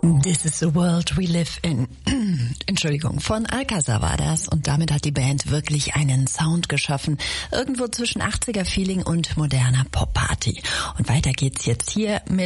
This is the world we live in. Entschuldigung, von Alcázar war das und damit hat die Band wirklich einen Sound geschaffen, irgendwo zwischen 80er-Feeling und moderner Pop-Party. Und weiter geht's jetzt hier mit